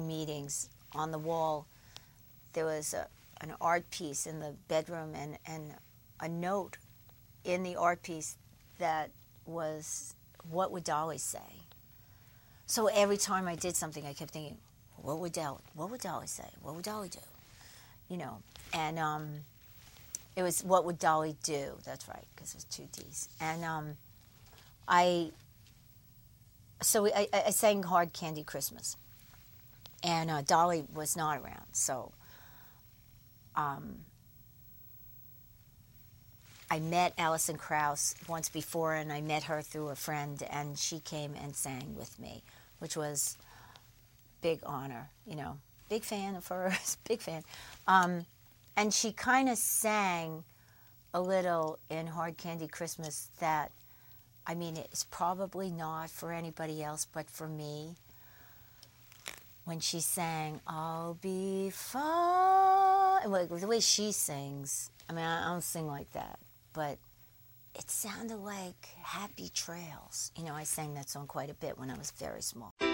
meetings, on the wall, there was an art piece in the bedroom and a note in the art piece that was, what would Dolly say? So every time I did something, I kept thinking, what would Dolly say? What would Dolly do? You know, and it was, what would Dolly do? That's right, because it was two D's. And I sang Hard Candy Christmas, and Dolly was not around, so I met Alison Krauss once before, and I met her through a friend, and she came and sang with me, which was big honor, you know. Big fan of hers, big fan. And she kind of sang a little in Hard Candy Christmas that, I mean, it's probably not for anybody else, but for me, when she sang, I'll be fine, like, the way she sings, I mean, I don't sing like that, but it sounded like Happy Trails. You know, I sang that song quite a bit when I was very small.